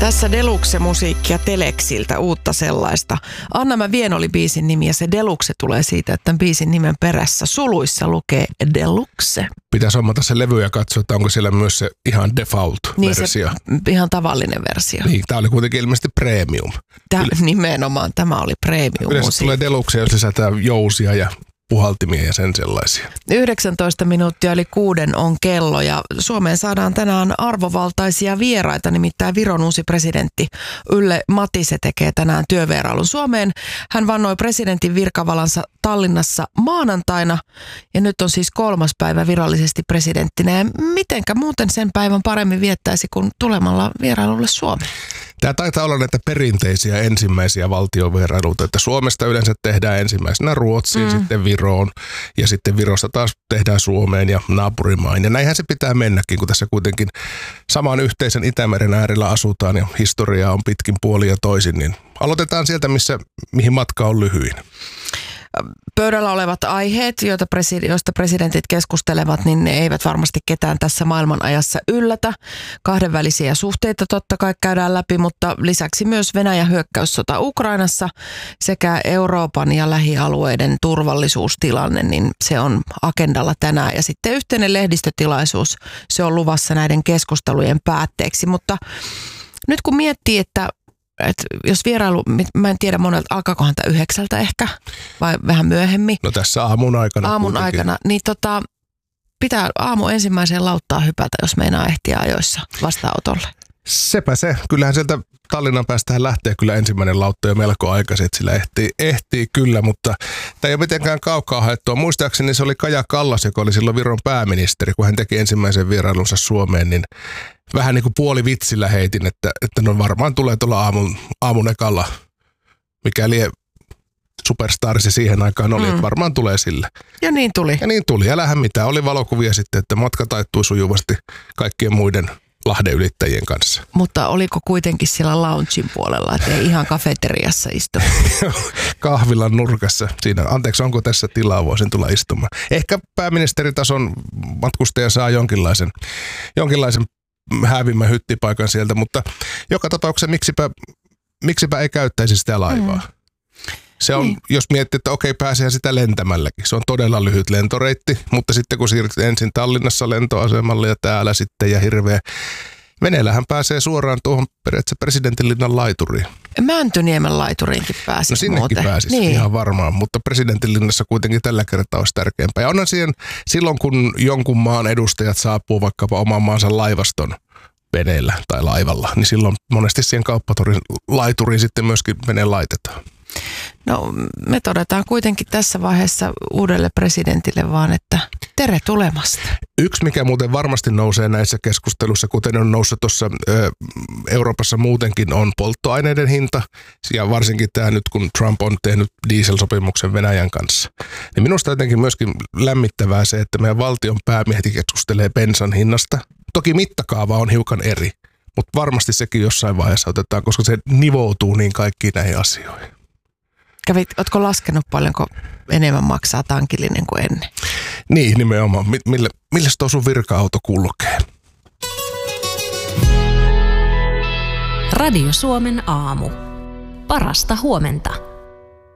Tässä Deluxe-musiikkia Telexiltä, uutta sellaista. Anna mä vien oli biisin nimi ja se Deluxe tulee siitä, että tämän biisin nimen perässä suluissa lukee Deluxe. Pitäisi hommata se levy ja katsoa, että onko siellä myös se ihan default-versio. Niin se ihan tavallinen versio. Niin, tämä oli kuitenkin ilmeisesti premium. Nimenomaan, tämä oli premium. Yleensä tulee Deluxe, jos lisätään jousia ja puhaltimia ja sen sellaisia. 19 minuuttia yli 6 on kello ja Suomeen saadaan tänään arvovaltaisia vieraita, nimittäin Viron uusi presidentti Yle Matise tekee tänään työvierailun Suomeen. Hän vannoi presidentin virkavalansa Tallinnassa maanantaina ja nyt on siis 3. päivä virallisesti presidenttinä. Ja mitenkä muuten sen päivän paremmin viettäisi kuin tulemalla vierailulle Suomeen? Tämä taitaa olla näitä perinteisiä ensimmäisiä valtiovierailuita, että Suomesta yleensä tehdään ensimmäisenä Ruotsiin, sitten Viroon ja sitten Virosta taas tehdään Suomeen ja naapurimaan. Ja näinhän se pitää mennäkin, kun tässä kuitenkin saman yhteisen Itämeren äärellä asutaan ja historiaa on pitkin puolin ja toisin, niin aloitetaan sieltä, mihin matka on lyhyin. Pöydällä olevat aiheet, joista presidentit keskustelevat, niin ne eivät varmasti ketään tässä maailmanajassa yllätä. Kahdenvälisiä suhteita totta kai käydään läpi, mutta lisäksi myös Venäjän hyökkäyssota Ukrainassa sekä Euroopan ja lähialueiden turvallisuustilanne, niin se on agendalla tänään. Ja sitten yhteinen lehdistötilaisuus, se on luvassa näiden keskustelujen päätteeksi, mutta nyt kun miettii, että jos vierailu, mä en tiedä monelta, alkaakohan tämä 9 ehkä vai vähän myöhemmin. No tässä aamun aikana. Aamun aikana, niin pitää aamu ensimmäiseen lauttaa hypätä, jos meinaa ehtiä ajoissa vastaanotolle. Sepä se. Kyllähän sieltä Tallinnan päästähän lähtee kyllä ensimmäinen lautta jo melko aikaisin, että sillä ehtii kyllä, mutta tämä ei ole mitenkään kaukaa haettua. Muistaakseni se oli Kaja Kallas, joka oli silloin Viron pääministeri, kun hän teki ensimmäisen vierailunsa Suomeen, niin vähän niin kuin puolivitsillä heitin, että no varmaan tulee tuolla aamun ekalla, mikäli superstar se siihen aikaan oli, että varmaan tulee sille. Ja niin tuli. Älähän mitään. Oli valokuvia sitten, että matka taittui sujuvasti kaikkien muiden Lahden ylittäjien kanssa. Mutta oliko kuitenkin siellä loungein puolella, että ei ihan kafeteriassa istu? Kahvilan nurkassa. Siinä, anteeksi, onko tässä tilaa, voisin tulla istumaan. Ehkä pääministeritason matkustaja saa jonkinlaisen häävimmän hyttipaikan sieltä, mutta joka tapauksessa miksipä ei käyttäisi sitä laivaa. Se on, jos miettii, että okei, pääsehän sitä lentämälläkin. Se on todella lyhyt lentoreitti, mutta sitten kun siirryt ensin Tallinnassa lentoasemalle ja täällä sitten ja hirveä veneellähän pääsee suoraan tuohon periaatteessa Presidentinlinnan laituriin. Mäntyniemen laituriinkin pääsisi. No sinnekin pääsisi ihan varmaan, mutta Presidentinlinnassa kuitenkin tällä kertaa olisi tärkeämpää. Ja onhan silloin, kun jonkun maan edustajat saapuu vaikkapa oman maansa laivaston veneellä tai laivalla, niin silloin monesti siihen kauppatorin laituriin sitten myöskin vene laitetaan. No me todetaan kuitenkin tässä vaiheessa uudelle presidentille vaan, että tere tulemasta. Yksi, mikä muuten varmasti nousee näissä keskusteluissa, kuten on noussut tuossa Euroopassa muutenkin, on polttoaineiden hinta. Ja varsinkin tämä nyt, kun Trump on tehnyt dieselsopimuksen Venäjän kanssa. Niin minusta jotenkin myöskin lämmittävää se, että meidän valtion päämiehet keskustelee bensan hinnasta. Toki mittakaava on hiukan eri, mutta varmasti sekin jossain vaiheessa otetaan, koska se nivoutuu niin kaikkiin näihin asioihin. Ootko laskenut paljonko enemmän maksaa tankillinen kuin ennen? Niin, nimenomaan. Millä tuo sun virka-auto kulkee? Radio Suomen aamu. Parasta huomenta.